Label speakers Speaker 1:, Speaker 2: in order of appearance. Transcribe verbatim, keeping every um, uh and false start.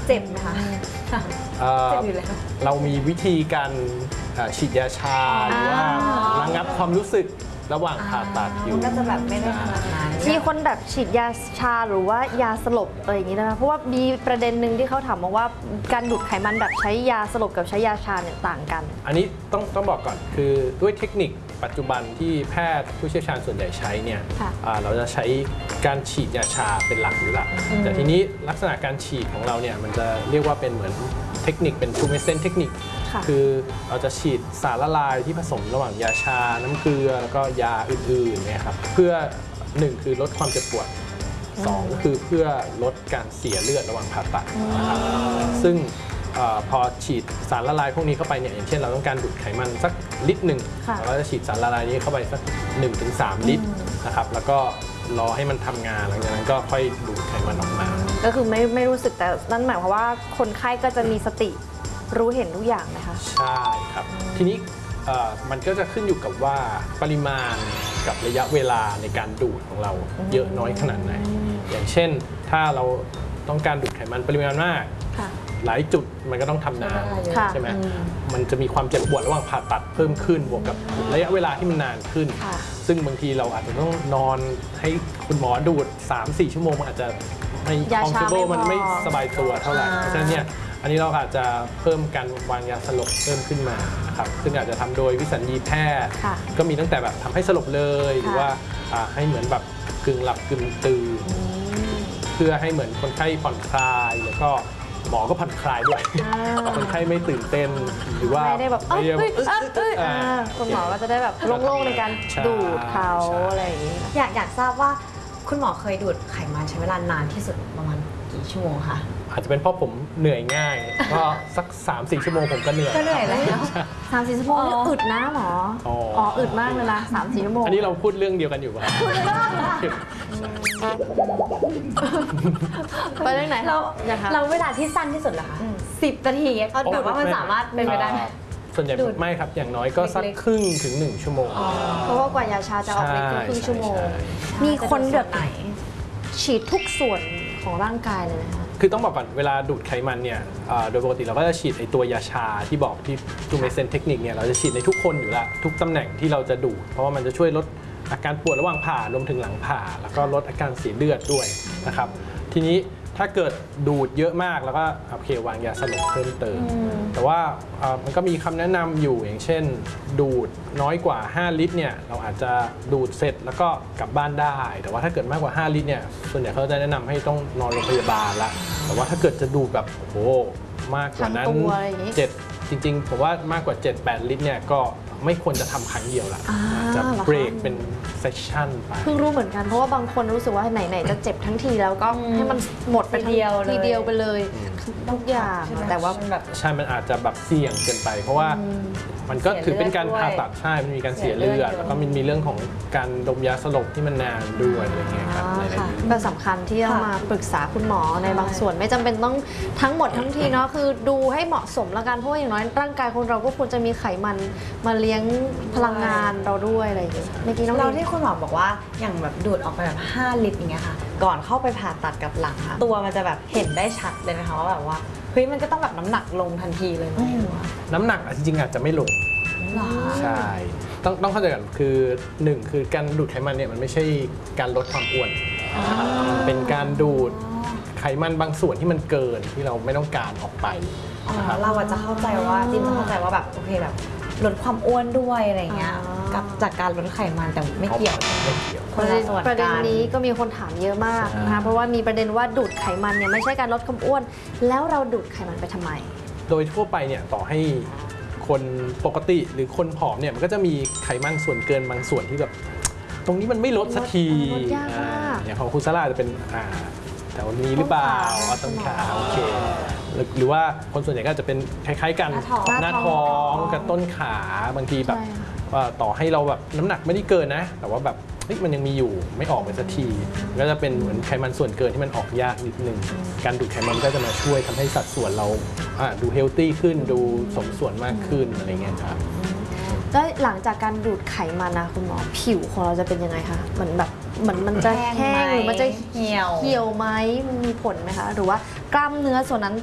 Speaker 1: เจ็บไหมคะเจ็บอยู่แล้ว
Speaker 2: เรามีวิธีการฉีดยาชาหรือว่าระงับความรู้สึกระหว่างผ่าตัดอยู่
Speaker 1: ก็จะแบบไม่ได้ขนาดนั้น
Speaker 3: มีคนแบบฉีดยาชาหรือว่ายาสลบอะไรอย่างนี้นะเพราะว่ามีประเด็นหนึ่งที่เขาถามมาว่าการดูดไขมันแบบใช้ยาสลบกับใช้ยาชาเนี่ยต่างกัน
Speaker 2: อันนี้ต้องต้องบอกก่อนคือด้วยเทคนิคปัจจุบันที่แพทย์ผู้เชี่ยวชาญส่วนใหญ่ใช้เนี่ยเราจะใช้การฉีดยาชาเป็นหลักอยู่ละแต่ทีนี้ลักษณะการฉีดของเราเนี่ยมันจะเรียกว่าเป็นเหมือนเทคนิคเป็นทูเมสเซนเทคนิคคือเราจะฉีดสารละลายที่ผสมระหว่างยาชาน้ำเกลือแล้วก็ยาอื่นๆเนี่ยครับเพื่อหนึ่งคือลดความเจ็บปวดสองคือเพื่อลดการเสียเลือดระหว่างผ่าตัดนะครับซึ่งพอฉีดสารละลายพวกนี้เข้าไปเนี่ยอย่างเช่นเราต้องการดูดไขมันสักลิตรหนึ่งเราก็จะฉีดสารละลายนี้เข้าไปสัก หนึ่งถึงสาม ลิตรนะครับแล้วก็รอให้มันทำงานหลังจากนั้นก็ค่อยดูดไขมันออกมา
Speaker 3: ก็คือไม่ไม่รู้สึกแต่นั่นหมายความว่าคนไข้ก็จะมีสติรู้เห็นทุกอย่างนะคะ
Speaker 2: ใช่ครับทีนี้มันก็จะขึ้นอยู่กับว่าปริมาณกับระยะเวลาในการดูดของเราเยอะน้อยขนาดไหนอย่างเช่นถ้าเราต้องการดูดไขมันปริมาณมากหลายจุดมันก็ต้องทำนานใช่ไหมมันจะมีความเจ็บปวดระหว่างผ่าตัดเพิ่มขึ้นบวกกับระยะเวลาที่มันนานขึ้นซึ่งบางทีเราอาจจะต้องนอนให้คุณหมอดูด สามถึงสี่ ชั่วโมงมันอาจจะไม่ comfortable มันไม่สบายตัวเท่าไหร่เพราะฉะนั้นเนี่ยอันนี้เราอาจจะเพิ่มการวางยาสลบเพิ่มขึ้นมาครับซึ่งอาจจะทำโดยวิสัญญีแพทย์ก็มีตั้งแต่แบบทำให้สลบเลยหรือว่าให้เหมือนแบบกึ่งหลับกึ่งตื่นเพื่อให้เหมือนคนไข้ผ่อนคลายแล้วก็หมอก็ผ่อนคลายด้วยคนไข้ไม่ตื่นเต้นหรือว่า
Speaker 3: ไม่ได้แบบเอ้ยคุณหมอก็จะได้แบบโล่งๆในการดูดเขาอะไรอย่างนี้
Speaker 1: อยากอยากทราบว่าคุณหมอเคยดูดไขมันใช้เวลานานที่สุดประมาณกี่ชั่วโมงคะ
Speaker 2: อาจจะเป็นเพราะผมเหนื่อยง่ายก็สัก สามถึงสี่ ชั่วโมงผมก็เหนื่อย
Speaker 1: ก็เหนื่อยแล้ว
Speaker 3: สามถึงสี่ชั่วโมงนี่อึดนะหมออ๋ออึดมากเลยนะสามถึงสี่ชั่วโมง
Speaker 2: อันนี้เราพูดเรื่องเดียวกันอยู่ป่ะ
Speaker 3: ไปเรื่องไหน
Speaker 1: เราเราเวลาที่สั้นที่สุดเหรอคะสิบนาทีเขาดูว่ามันสามารถเป็นไปได้
Speaker 2: ส่วนใหญ่ไม่ครับอย่างน้อยก็สักครึ่งถึงหนึ่งชั่วโมง
Speaker 3: เพราะว่ากว่ายาชาจะออกฤทธิ์ครึ่งชั่วโมงมีคนแบบไหนฉีดทุกส่วนของร่างกายเลยนะคะ
Speaker 2: คือต้องบอกก่อนเวลาดูดไขมันเนี่ยโดยปกติเราก็จะฉีดไอตัวยาชาที่บอกที่ทูเมสเซนเทคนิคเนี่ยเราจะฉีดในทุกคนอยู่แล้วทุกตำแหน่งที่เราจะดูดเพราะว่ามันจะช่วยลดอาการปวดระหว่างผ่ารวมถึงหลังผ่าแล้วก็ลดอาการเสียเลือดด้วยนะครับทีนี้ถ้าเกิดดูดเยอะมากแล้วก็โอเควางยาสลบเพิ่มเติมแต่ว่ามันก็มีคำแนะนำอยู่อย่างเช่นดูดน้อยกว่าห้าลิตรเนี่ยเราอาจจะดูดเสร็จแล้วก็กลับบ้านได้แต่ว่าถ้าเกิดมากกว่าห้าลิตรเนี่ยส่วนใหญ่เขาจะแนะนำให้ต้องนอนโรงพยาบาลละแต่ว่าถ้าเกิดจะดูดแบบโอ้โหมากกว่านั้นเจ็ดจริงๆผมว่ามากกว่า เจ็ดถึงแปด ลิตรเนี่ยก็ไม่ควรจะทำครั้งเดียวละจะเบรกเป็นเซสชั่นไป
Speaker 3: เพิ่งรู้เหมือนกันเพราะว่าบางคนรู้สึกว่าไหนๆจะเจ็บทั้งทีแล้วก็ให้มันหมดไปทีเดียวทีเดียวไปเลยทุกอย่างแต่ว่า
Speaker 2: แบบใช่มันอาจจะแบบเสี่ยงเกินไปเพราะว่ามันก็ถือเป็นการผ่าตัดใช่มันมีการเสียเลือดแล้วก็มันมีเรื่องของการดมยาสลบที่มันนานด้วยอะไรเงี้ยครับ
Speaker 3: ก็สำคัญที่ต้องมาปรึกษาคุณหมอในบางส่วนไม่จำเป็นต้องทั้งหมดทั้งทีเนาะคือดูให้เหมาะสมแล้วกันเพราะว่าอย่างน้อยร่างกายคนเราก็ควรจะมีไขมันมาเลี้ยงพลังงานเราด้วยอะไรอย่างเงี้ยเมื่อกี้น้อง
Speaker 1: เราที่คุณหมอบอกว่าอย่างแบบดูดออกไปแบบห้าลิตรอย่างเงี้ยค่ะก่อนเข้าไปผ่าตัดกับหลังตัวมันจะแบบเห็นได้ชัดเลยนะคะว่าแบบว่าเฮ้ยมันก็ต้องแบบน้ำหนักลงทันทีเลย
Speaker 2: น้ำหนักจริงๆอาจจะไม่ลงใช่ต้องต้องเข้าใจกันคือหนึ่งคือการดูดไขมันเนี่ยมันไม่ใช่การลดความอ้วนเป็นการดูดไขมันบางส่วนที่มันเกินที่เราไม่ต้องการออกไป
Speaker 1: เราอาจจะเข้าใจว่าจิมจะเข้าใจว่าแบบโอเคแบบลดความอ้วนด้วยอะไรเงี้ยกับจากการลดไขมันแต่ไม่เกี่ยว
Speaker 2: ไม่เกี่ยว
Speaker 3: ประเด็นนี้ก็มีคนถามเยอะมากนะคะเพราะว่ามีประเด็นว่าดูดไขมันเนี่ยไม่ใช่การลดความอ้วนแล้วเราดูดไขมันไปทำไม
Speaker 2: โดยทั่วไปเนี่ยต่อให้คนปกติหรือคนผอมเนี่ยมันก็จะมีไขมันส่วนเกินบางส่วนที่แบบตรงนี้มันไม่ลดสักทีอย่างของคุณซาร่าจะเป็นแถวนี้หรือเปล่าต้นขาโอเคหรือว่าคนส่วนใหญ่ก็จะเป็นคล้ายๆกันหน้าท้องกับต้นขาบางทีแบบต่อให้เราแบบน้ำหนักไม่ได้เกินนะแต่ว่าแบบมันยังมีอยู่ไม่ออกไปสักทีก็จะเป็นเหมือนไขมันส่วนเกินที่มันออกยากนิดนึงการดูดไขมันก็จะมาช่วยทำให้สัดส่วนเราดูเฮลตี้ขึ้นดูสมส่วนมากขึ้นอะไรเงี้ยครับ
Speaker 3: แล้วหลังจากการดูดไขมันนะคุณหมอผิวของเราจะเป็นยังไงคะเหมือนแบบเหมือนมันจะแห้งหรือมันจะเหี่ยวเหี่ยวไหมมันมีผลไหมคะหรือว่ากล้ามเนื้อส่วนนั้น